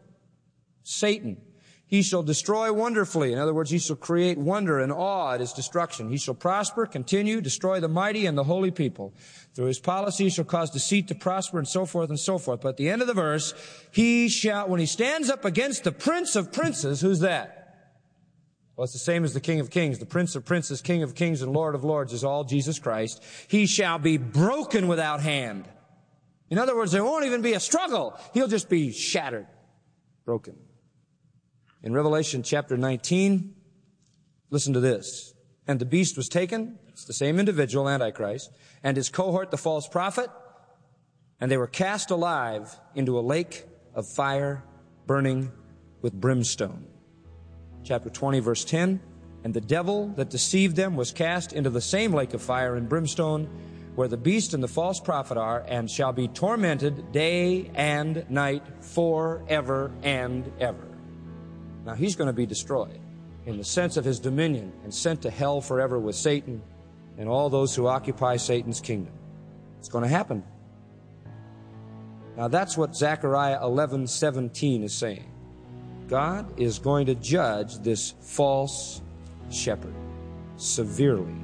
Satan. He shall destroy wonderfully. In other words, he shall create wonder and awe at his destruction. He shall prosper, continue, destroy the mighty and the holy people. Through his policy, he shall cause deceit to prosper, and so forth and so forth. But at the end of the verse, he shall, when he stands up against the prince of princes, who's that? Well, it's the same as the King of Kings. The Prince of Princes, King of Kings, and Lord of Lords is all Jesus Christ. He shall be broken without hand. In other words, there won't even be a struggle. He'll just be shattered, broken. In Revelation chapter 19, listen to this. And the beast was taken, it's the same individual, Antichrist, and his cohort, the false prophet, and they were cast alive into a lake of fire burning with brimstone. Chapter 20, verse 10, and the devil that deceived them was cast into the same lake of fire and brimstone where the beast and the false prophet are, and shall be tormented day and night forever and ever. Now, he's going to be destroyed in the sense of his dominion and sent to hell forever with Satan and all those who occupy Satan's kingdom. It's going to happen. Now, that's what Zechariah 11:17 is saying. God is going to judge this false shepherd severely.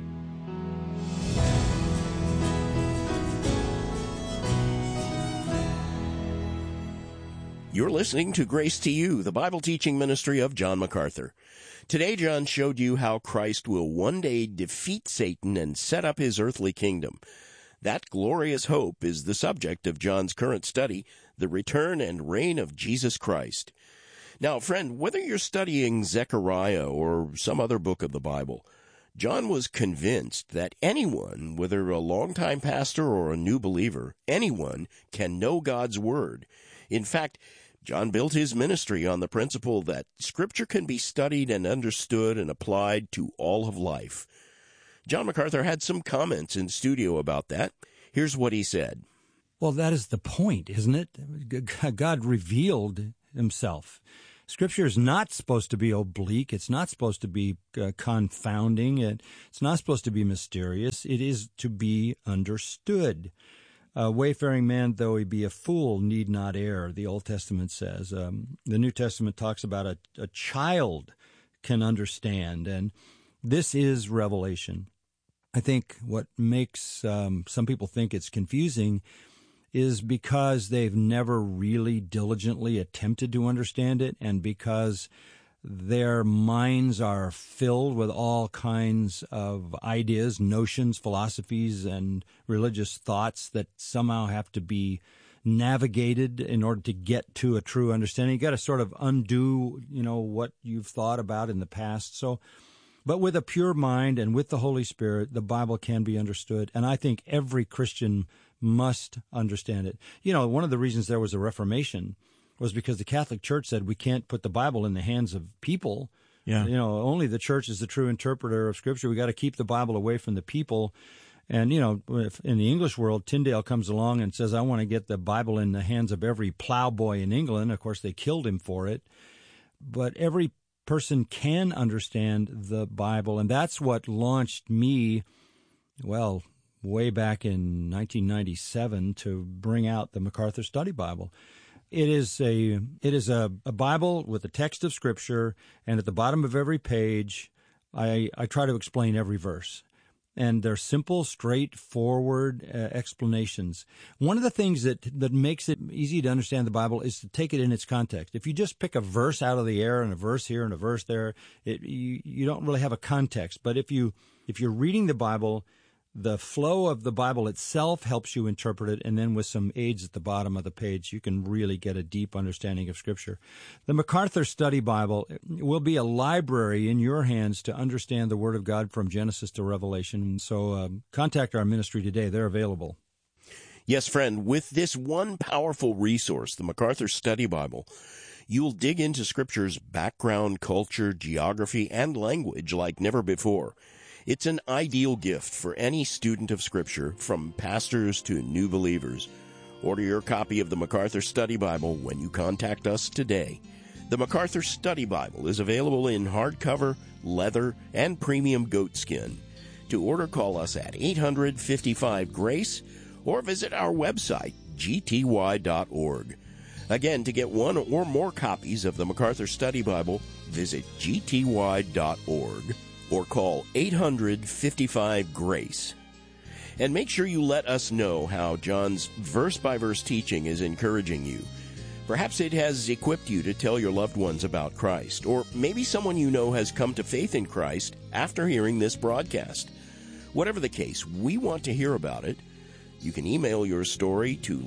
You're listening to Grace to You, the Bible teaching ministry of John MacArthur. Today, John showed you how Christ will one day defeat Satan and set up his earthly kingdom. That glorious hope is the subject of John's current study, the return and reign of Jesus Christ. Now, friend, whether you're studying Zechariah or some other book of the Bible, John was convinced that anyone, whether a longtime pastor or a new believer, anyone can know God's Word. In fact, John built his ministry on the principle that Scripture can be studied and understood and applied to all of life. John MacArthur had some comments in studio about that. Here's what he said. Well, that is the point, isn't it? God revealed himself. Scripture is not supposed to be oblique. It's not supposed to be confounding. It's not supposed to be mysterious. It is to be understood. Wayfaring man, though he be a fool, need not err, the Old Testament says. The New Testament talks about a child can understand, and this is revelation. I think what makes some people think it's confusing is because they've never really diligently attempted to understand it, and because their minds are filled with all kinds of ideas, notions, philosophies, and religious thoughts that somehow have to be navigated in order to get to a true understanding. You got to sort of undo, what you've thought about in the past. But with a pure mind and with the Holy Spirit, the Bible can be understood, and I think every Christian must understand it. One of the reasons there was a Reformation was because the Catholic Church said we can't put the Bible in the hands of people. Yeah. Only the Church is the true interpreter of Scripture. We got to keep the Bible away from the people. And, if in the English world, Tyndale comes along and says, I want to get the Bible in the hands of every plowboy in England. Of course, they killed him for it. But every person can understand the Bible, and that's what launched me, way back in 1997 to bring out the MacArthur Study Bible. It is a Bible with a text of Scripture, and at the bottom of every page, I try to explain every verse. And they're simple, straightforward explanations. One of the things that makes it easy to understand the Bible is to take it in its context. If you just pick a verse out of the air and a verse here and a verse there, you don't really have a context. But if you're reading the Bible, the flow of the Bible itself helps you interpret it, and then with some aids at the bottom of the page, you can really get a deep understanding of Scripture. The MacArthur Study Bible will be a library in your hands to understand the Word of God from Genesis to Revelation. So contact our ministry today. They're available. Yes, friend, with this one powerful resource, the MacArthur Study Bible, you'll dig into Scripture's background, culture, geography, and language like never before. It's an ideal gift for any student of Scripture, from pastors to new believers. Order your copy of the MacArthur Study Bible when you contact us today. The MacArthur Study Bible is available in hardcover, leather, and premium goatskin. To order, call us at 855-GRACE or visit our website, gty.org. Again, to get one or more copies of the MacArthur Study Bible, visit gty.org. or call 855-GRACE. And make sure you let us know how John's verse-by-verse teaching is encouraging you. Perhaps it has equipped you to tell your loved ones about Christ, or maybe someone you know has come to faith in Christ after hearing this broadcast. Whatever the case, we want to hear about it. You can email your story to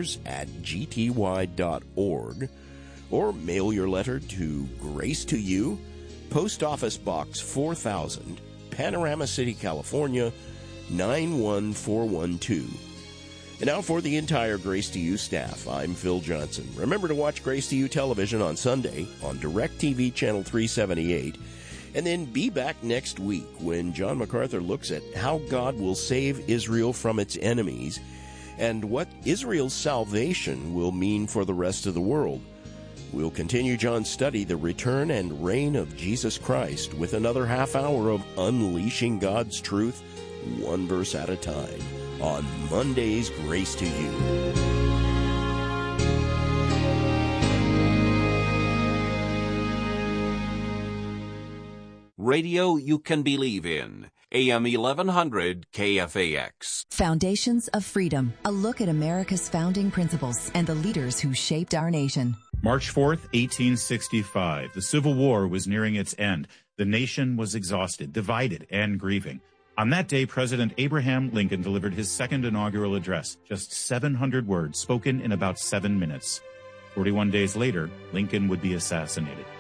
letters@gty.org, or mail your letter to Grace to You, Post Office Box 4000, Panorama City, California, 91412. And now for the entire Grace to You staff, I'm Phil Johnson. Remember to watch Grace to You television on Sunday on DirecTV Channel 378, and then be back next week when John MacArthur looks at how God will save Israel from its enemies and what Israel's salvation will mean for the rest of the world. We'll continue John's study, The Return and Reign of Jesus Christ, with another half hour of unleashing God's truth, one verse at a time, on Monday's Grace to You. Radio you can believe in. AM 1100 KFAX. Foundations of Freedom, a look at America's founding principles and the leaders who shaped our nation. March 4th, 1865. The Civil War was nearing its end. The nation was exhausted, divided, and grieving. On that day, President Abraham Lincoln delivered his second inaugural address, just 700 words spoken in about 7 minutes. 41 days later, Lincoln would be assassinated.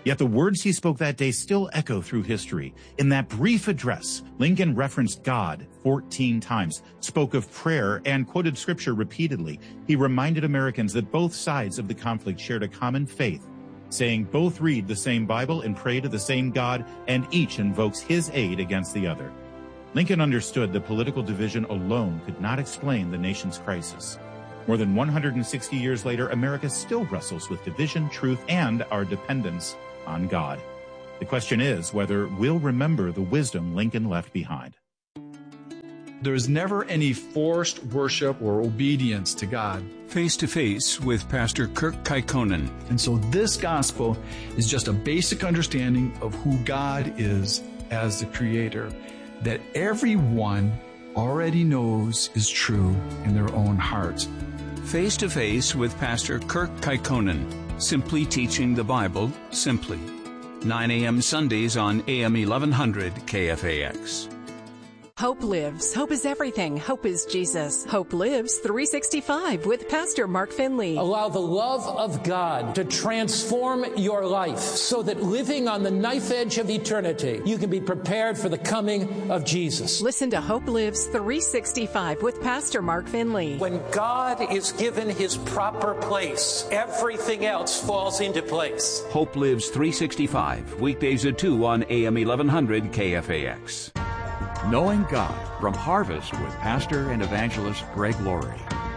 Yet the words he spoke that day still echo through history. In that brief address, Lincoln referenced God 14 times, spoke of prayer, and quoted scripture repeatedly. He reminded Americans that both sides of the conflict shared a common faith, saying both read the same Bible and pray to the same God, and each invokes his aid against the other. Lincoln understood that political division alone could not explain the nation's crisis. More than 160 years later, America still wrestles with division, truth, and our dependence on God. The question is whether we'll remember the wisdom Lincoln left behind. There's never any forced worship or obedience to God. Face to Face with Pastor Kirk Kekkonen. And so this gospel is just a basic understanding of who God is as the Creator, that everyone already knows is true in their own hearts. Face to Face with Pastor Kirk Kekkonen. Simply teaching the Bible simply. 9 a.m. Sundays on AM 1100 KFAX. Hope lives. Hope is everything. Hope is Jesus. Hope Lives 365 with Pastor Mark Finley. Allow the love of God to transform your life so that living on the knife edge of eternity, you can be prepared for the coming of Jesus. Listen to Hope Lives 365 with Pastor Mark Finley. When God is given his proper place, everything else falls into place. Hope Lives 365, weekdays at 2 on AM 1100 KFAX. Knowing God from Harvest with Pastor and Evangelist Greg Laurie.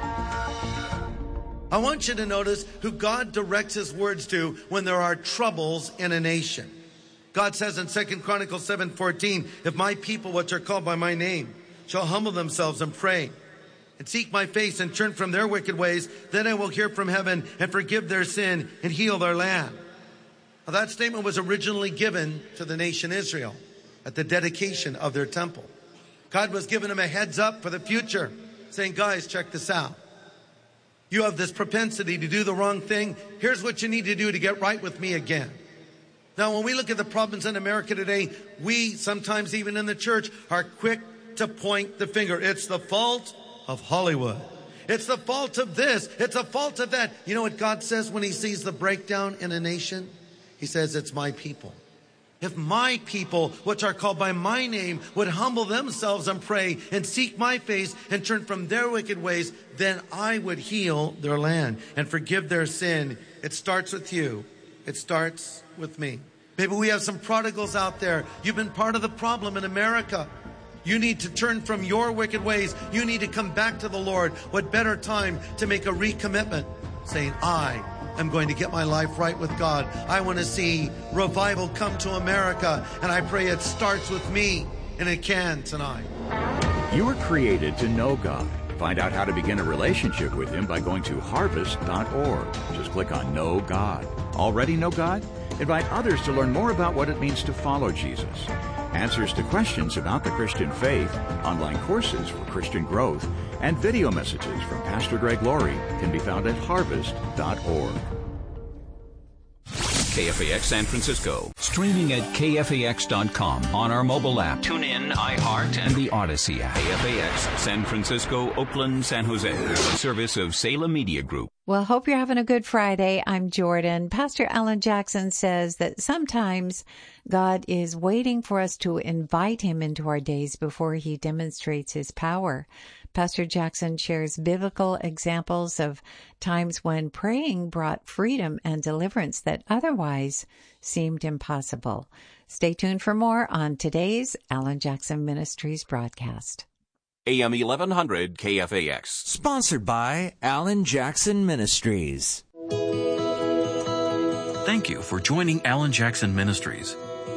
I want you to notice who God directs his words to when there are troubles in a nation. God says in 2 Chronicles 7:14, if my people which are called by my name shall humble themselves and pray and seek my face and turn from their wicked ways, then I will hear from heaven and forgive their sin and heal their land. Now, that statement was originally given to the nation Israel at the dedication of their temple. God was giving them a heads up for the future, saying, guys, check this out. You have this propensity to do the wrong thing. Here's what you need to do to get right with me again. Now, when we look at the problems in America today, we sometimes even in the church are quick to point the finger. It's the fault of Hollywood. It's the fault of this. It's the fault of that. You know what God says when he sees the breakdown in a nation? He says, it's my people. If my people, which are called by my name, would humble themselves and pray and seek my face and turn from their wicked ways, then I would heal their land and forgive their sin. It starts with you. It starts with me. Maybe we have some prodigals out there. You've been part of the problem in America. You need to turn from your wicked ways. You need to come back to the Lord. What better time to make a recommitment, saying, I'm going to get my life right with God. I want to see revival come to America, and I pray it starts with me, and it can tonight. You were created to know God. Find out how to begin a relationship with him by going to harvest.org. Just click on Know God. Already know God? Invite others to learn more about what it means to follow Jesus. Answers to questions about the Christian faith, online courses for Christian growth, and video messages from Pastor Greg Laurie can be found at harvest.org. KFAX San Francisco. Streaming at KFAX.com on our mobile app. Tune in, iHeart, and the Odyssey app. KFAX San Francisco, Oakland, San Jose. A service of Salem Media Group. Well, hope you're having a good Friday. I'm Jordan. Pastor Alan Jackson says that sometimes God is waiting for us to invite him into our days before he demonstrates his power. Pastor Jackson shares biblical examples of times when praying brought freedom and deliverance that otherwise seemed impossible. Stay tuned for more on today's Alan Jackson Ministries broadcast. AM 1100 KFAX. Sponsored by Alan Jackson Ministries. Thank you for joining Alan Jackson Ministries.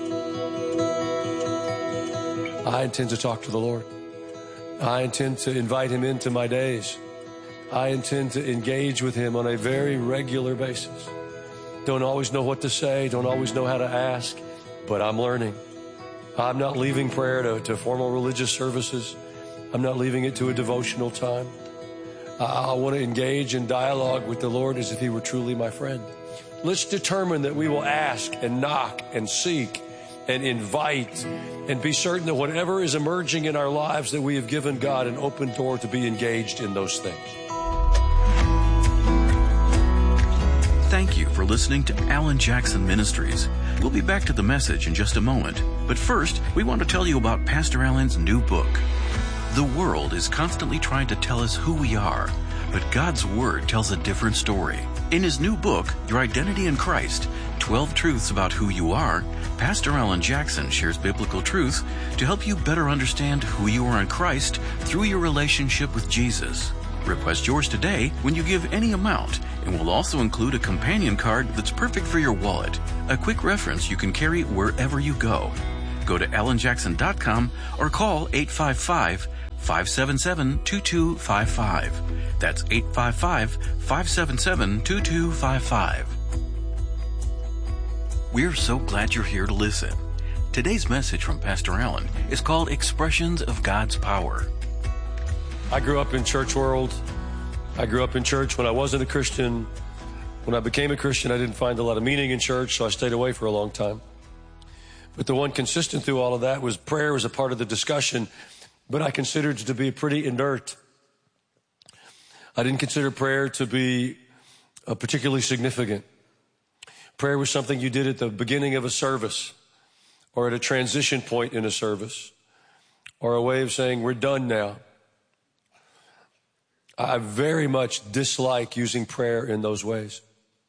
I intend to talk to the Lord. I intend to invite him into my days. I intend to engage with him on a very regular basis. Don't always know what to say, don't always know how to ask, but I'm learning. I'm not leaving prayer to formal religious services. I'm not leaving it to a devotional time. I want to engage in dialogue with the Lord as if he were truly my friend. Let's determine that we will ask and knock and seek and invite and be certain that whatever is emerging in our lives, that we have given God an open door to be engaged in those things. Thank you for listening to Alan Jackson Ministries. We'll be back to the message in just a moment. But first, we want to tell you about Pastor Alan's new book. The world is constantly trying to tell us who we are, but God's Word tells a different story. In his new book, Your Identity in Christ, 12 Truths About Who You Are, Pastor Alan Jackson shares biblical truth to help you better understand who you are in Christ through your relationship with Jesus. Request yours today when you give any amount, and we'll also include a companion card that's perfect for your wallet, a quick reference you can carry wherever you go. Go to alanjackson.com or call 855-577-2255. That's 855-577-2255. We're so glad you're here to listen. Today's message from Pastor Alan is called Expressions of God's Power. I grew up in church world. I grew up in church when I wasn't a Christian. When I became a Christian, I didn't find a lot of meaning in church, so I stayed away for a long time. But the one consistent through all of that was prayer was a part of the discussion, but I considered it to be pretty inert. I didn't consider prayer to be particularly significant. Prayer was something you did at the beginning of a service or at a transition point in a service or a way of saying, we're done now. I very much dislike using prayer in those ways.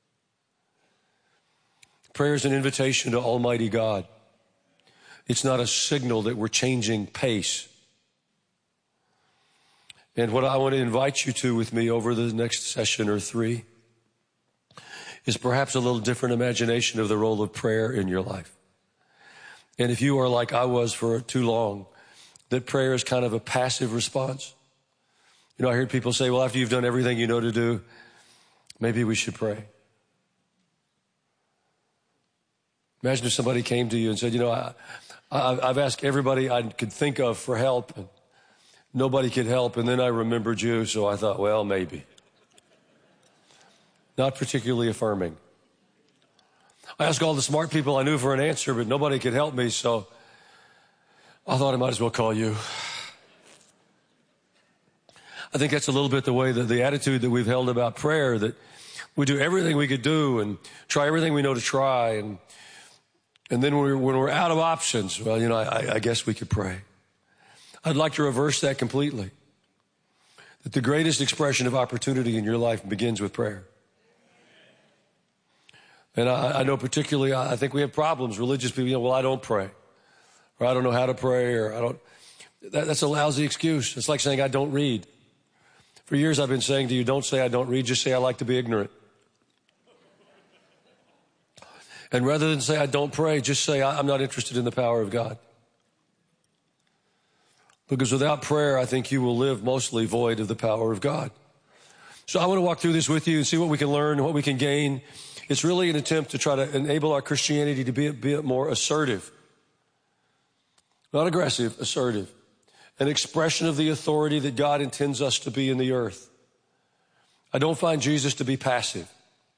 Prayer is an invitation to Almighty God. It's not a signal that we're changing pace. And what I want to invite you to with me over the next session or three is perhaps a little different imagination of the role of prayer in your life. And if you are like I was for too long, that prayer is kind of a passive response. You know, I heard people say, well, after you've done everything you know to do, maybe we should pray. Imagine if somebody came to you and said, you know, I've asked everybody I could think of for help, and nobody could help, and then I remembered you, so I thought, well, maybe. Not particularly affirming. I asked all the smart people I knew for an answer, but nobody could help me, so I thought I might as well call you. I think that's a little bit the way that the attitude that we've held about prayer, that we do everything we could do and try everything we know to try. And then when we're out of options, well, you know, I guess we could pray. I'd like to reverse that completely. That the greatest expression of opportunity in your life begins with prayer. And I know particularly, I think we have problems, religious people, you know, well, I don't pray. Or I don't know how to pray, or I don't. That's a lousy excuse. It's like saying I don't read. For years I've been saying to you, don't say I don't read, just say I like to be ignorant. And rather than say I don't pray, just say I'm not interested in the power of God. Because without prayer, I think you will live mostly void of the power of God. So I want to walk through this with you and see what we can learn, what we can gain. It's really an attempt to try to enable our Christianity to be a bit more assertive. Not aggressive, assertive. An expression of the authority that God intends us to be in the earth. I don't find Jesus to be passive.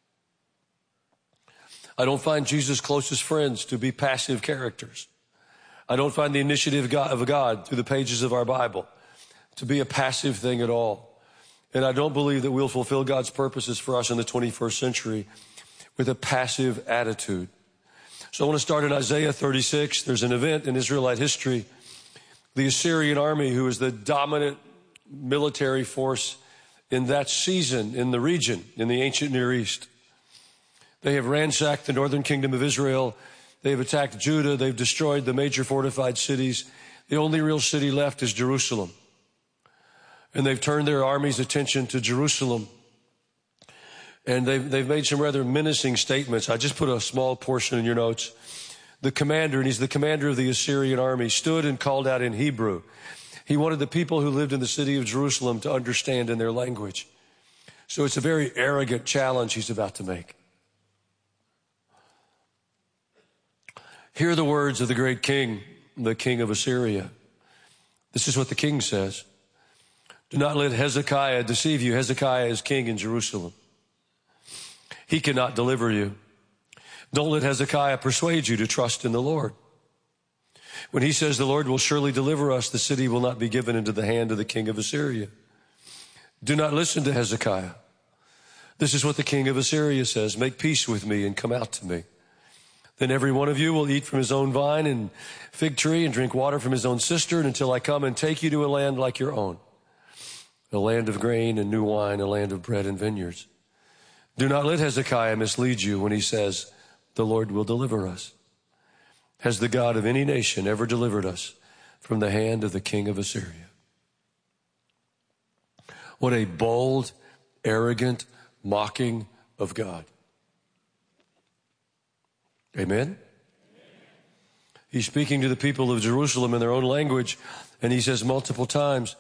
I don't find Jesus' closest friends to be passive characters. I don't find the initiative of God through the pages of our Bible to be a passive thing at all. And I don't believe that we'll fulfill God's purposes for us in the 21st century with a passive attitude. So I want to start in Isaiah 36. There's an event in Israelite history. The Assyrian army, who is the dominant military force in that season in the region, in the ancient Near East. They have ransacked the northern kingdom of Israel. They've attacked Judah. They've destroyed the major fortified cities. The only real city left is Jerusalem. And they've turned their army's attention to Jerusalem. And they've made some rather menacing statements. I just put a small portion in your notes. The commander, and he's the commander of the Assyrian army, stood and called out in Hebrew. He wanted the people who lived in the city of Jerusalem to understand in their language. So it's a very arrogant challenge he's about to make. Hear the words of the great king, the king of Assyria. This is what the king says. Do not let Hezekiah deceive you. Hezekiah is king in Jerusalem. He cannot deliver you. Don't let Hezekiah persuade you to trust in the Lord. When he says the Lord will surely deliver us, the city will not be given into the hand of the king of Assyria. Do not listen to Hezekiah. This is what the king of Assyria says, make peace with me and come out to me. Then every one of you will eat from his own vine and fig tree and drink water from his own cistern until I come and take you to a land like your own, a land of grain and new wine, a land of bread and vineyards. Do not let Hezekiah mislead you when he says, the Lord will deliver us. Has the God of any nation ever delivered us from the hand of the king of Assyria? What a bold, arrogant mocking of God. Amen? He's speaking to the people of Jerusalem in their own language, and he says multiple times,